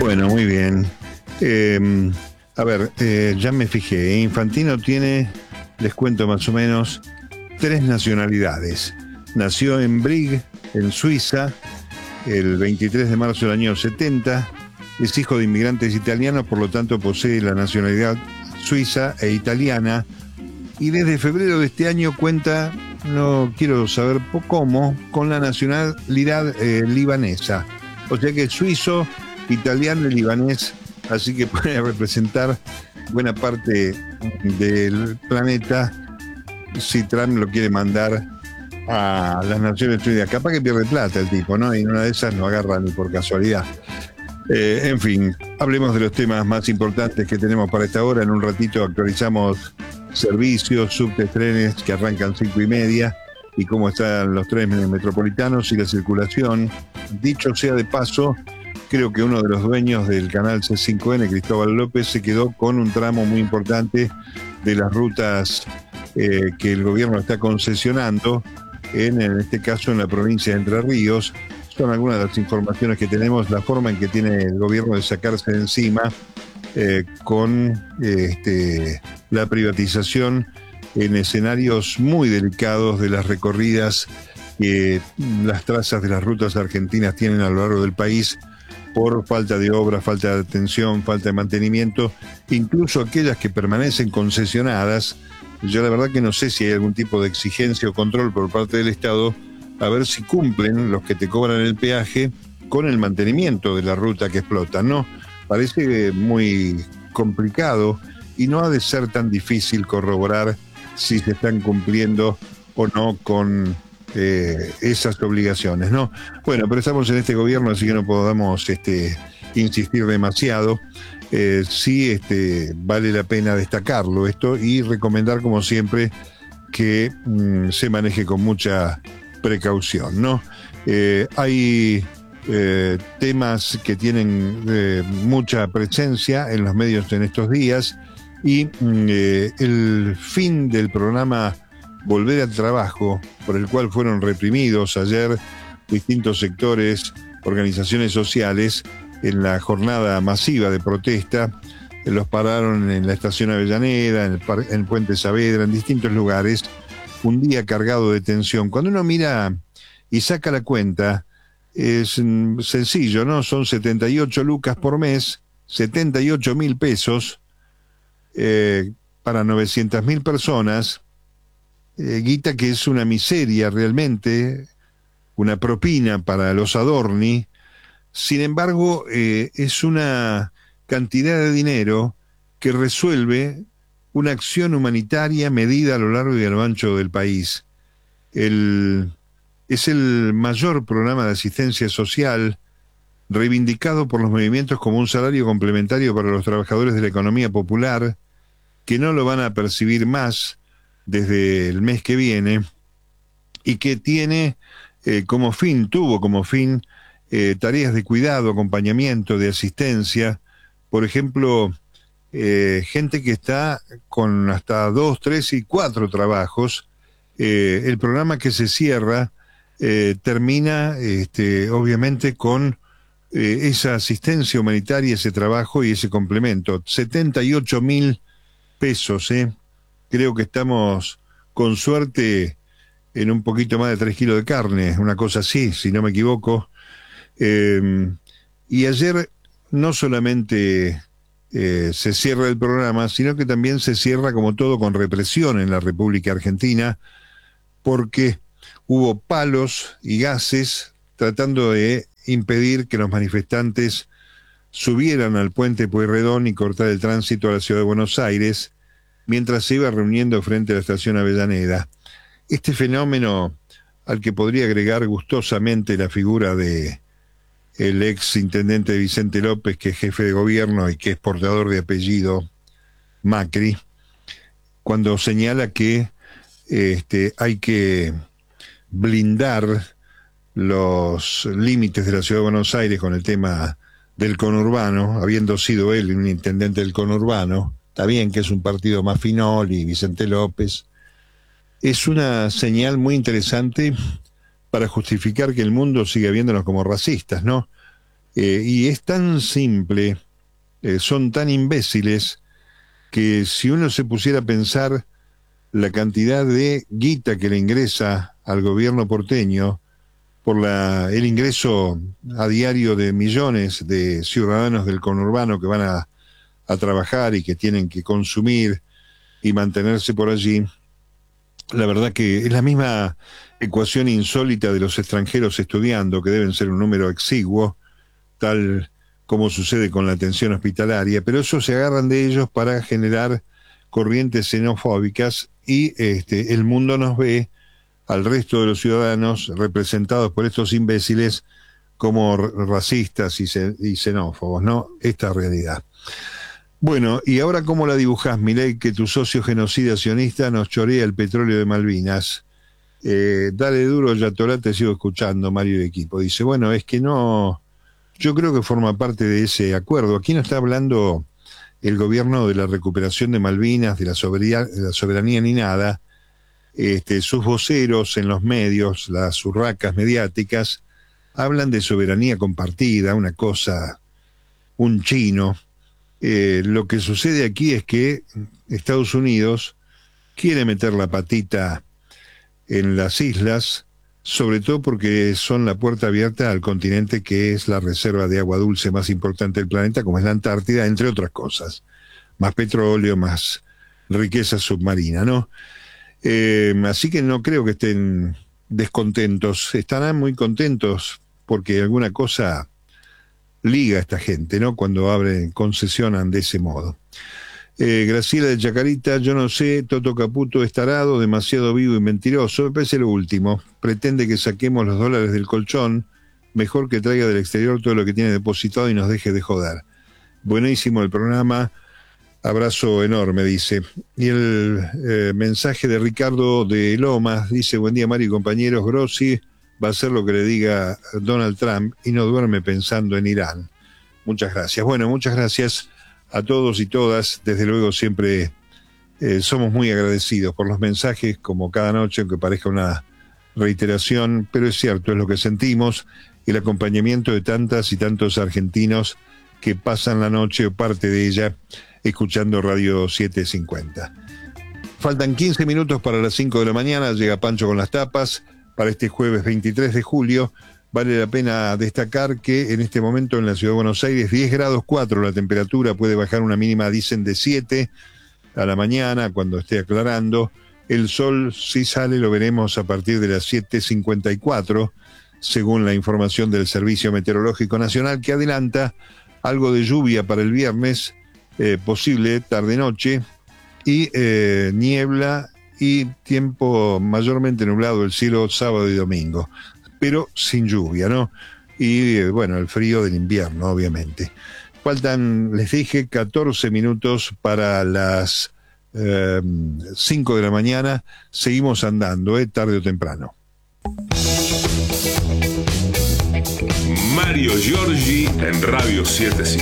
Bueno, muy bien. Ya me fijé. Infantino tiene, les cuento más o menos, 3 nacionalidades. Nació en Brig, en Suiza, el 23 de marzo del año 70. Es hijo de inmigrantes italianos, por lo tanto posee la nacionalidad suiza e italiana. Y desde febrero de este año cuenta, no quiero saber cómo, con la nacionalidad libanesa. O sea que es suizo, italiano y libanés, así que puede representar buena parte del planeta si Trump lo quiere mandar a las Naciones Unidas. Capaz que pierde plata el tipo, ¿no? Y una de esas no agarra ni por casualidad. En fin, hablemos de los temas más importantes que tenemos para esta hora. En un ratito actualizamos servicios, subtes, trenes que arrancan 5:30 y cómo están los trenes metropolitanos y la circulación. Dicho sea de paso, creo que uno de los dueños del canal C5N, Cristóbal López, se quedó con un tramo muy importante de las rutas que el gobierno está concesionando, en este caso en la provincia de Entre Ríos. Son algunas de las informaciones que tenemos, la forma en que tiene el gobierno de sacarse de encima con la privatización en escenarios muy delicados de las recorridas que las trazas de las rutas argentinas tienen a lo largo del país por falta de obra, falta de atención, falta de mantenimiento, incluso aquellas que permanecen concesionadas. Yo la verdad que no sé si hay algún tipo de exigencia o control por parte del Estado a ver si cumplen los que te cobran el peaje con el mantenimiento de la ruta que explotan, ¿no? Parece muy complicado y no ha de ser tan difícil corroborar si se están cumpliendo o no con esas obligaciones, ¿no? Bueno, pero estamos en este gobierno, así que no podamos insistir demasiado. Sí, vale la pena destacarlo esto y recomendar, como siempre, que se maneje con mucha precaución, ¿no? Hay temas que tienen mucha presencia en los medios en estos días y el fin del programa Volver al Trabajo, por el cual fueron reprimidos ayer distintos sectores, organizaciones sociales, en la jornada masiva de protesta. Los pararon en la estación Avellaneda, en Puente Saavedra, en distintos lugares. Un día cargado de tensión. Cuando uno mira y saca la cuenta, es sencillo, ¿no? Son 78 lucas por mes, 78.000 pesos para 900.000 personas. Guita que es una miseria realmente, una propina para los Adorni. Sin embargo, es una cantidad de dinero que resuelve una acción humanitaria medida a lo largo y a lo ancho del país. Es el mayor programa de asistencia social reivindicado por los movimientos como un salario complementario para los trabajadores de la economía popular, que no lo van a percibir más desde el mes que viene, y que tuvo como fin tareas de cuidado, acompañamiento, de asistencia. Por ejemplo, gente que está con hasta 2, 3 y 4 trabajos. El programa que se cierra termina obviamente con esa asistencia humanitaria, ese trabajo y ese complemento. 78.000 pesos, creo que estamos con suerte en un poquito más de 3 kilos de carne, una cosa así, si no me equivoco. Y ayer no solamente se cierra el programa, sino que también se cierra, como todo, con represión en la República Argentina, porque hubo palos y gases tratando de impedir que los manifestantes subieran al puente Pueyrredón y cortar el tránsito a la ciudad de Buenos Aires, mientras se iba reuniendo frente a la estación Avellaneda. Este fenómeno, al que podría agregar gustosamente la figura de el ex intendente Vicente López, que es jefe de gobierno y que es portador de apellido Macri, cuando señala que hay que blindar los límites de la ciudad de Buenos Aires con el tema del conurbano, habiendo sido él un intendente del conurbano. Está bien que es un partido más Finoli, Vicente López. Es una señal muy interesante para justificar que el mundo siga viéndonos como racistas, ¿no? Y es tan simple, son tan imbéciles, que si uno se pusiera a pensar la cantidad de guita que le ingresa al gobierno porteño por el ingreso a diario de millones de ciudadanos del conurbano que van a trabajar y que tienen que consumir y mantenerse por allí, la verdad que es la misma ecuación insólita de los extranjeros estudiando, que deben ser un número exiguo, tal como sucede con la atención hospitalaria, pero eso se agarran de ellos para generar corrientes xenofóbicas y el mundo nos ve, al resto de los ciudadanos representados por estos imbéciles, como racistas y xenófobos, ¿no? Esta realidad. Bueno, y ahora ¿cómo la dibujás, Milei, que tu socio genocida sionista nos chorea el petróleo de Malvinas? Dale duro, Yatorá, te sigo escuchando, Mario de Equipo. Dice, bueno, es que no, yo creo que forma parte de ese acuerdo. Aquí no está hablando el gobierno de la recuperación de Malvinas, de la soberanía ni nada. Sus voceros en los medios, las urracas mediáticas, hablan de soberanía compartida, una cosa, un chino. Lo que sucede aquí es que Estados Unidos quiere meter la patita en las islas, sobre todo porque son la puerta abierta al continente que es la reserva de agua dulce más importante del planeta, como es la Antártida, entre otras cosas. Más petróleo, más riqueza submarina, ¿no? Así que no creo que estén descontentos, estarán muy contentos porque alguna cosa liga a esta gente, ¿no? Cuando concesionan de ese modo. Graciela de Chacarita, yo no sé, Toto Caputo es tarado, demasiado vivo y mentiroso. Me parece lo último. Pretende que saquemos los dólares del colchón, mejor que traiga del exterior todo lo que tiene depositado y nos deje de joder. Buenísimo el programa, abrazo enorme, dice. Y el mensaje de Ricardo de Lomas, dice, buen día Mario y compañeros, Grossi va a hacer lo que le diga Donald Trump y no duerme pensando en Irán. Muchas gracias. Bueno, muchas gracias a todos y todas. Desde luego siempre somos muy agradecidos por los mensajes, como cada noche, aunque parezca una reiteración, pero es cierto, es lo que sentimos, el acompañamiento de tantas y tantos argentinos que pasan la noche o parte de ella escuchando Radio 750. Faltan 15 minutos para las 5 de la mañana, llega Pancho con las tapas. Para este jueves 23 de julio, vale la pena destacar que en este momento en la Ciudad de Buenos Aires, 10 grados 4 la temperatura, puede bajar una mínima, dicen, de 7 a la mañana, cuando esté aclarando. El sol, si sale, lo veremos a partir de las 7:54, según la información del Servicio Meteorológico Nacional, que adelanta algo de lluvia para el viernes, posible tarde-noche, y niebla y tiempo mayormente nublado el cielo sábado y domingo, pero sin lluvia, ¿no? Y bueno, el frío del invierno, obviamente. Faltan, les dije, 14 minutos para las 5 de la mañana. Seguimos andando, tarde o temprano. Mario Giorgi en Radio 750.